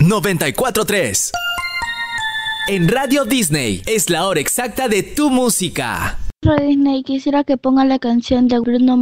94.3. En Radio Disney es la hora exacta de tu música. Radio Disney, quisiera que ponga la canción de Bruno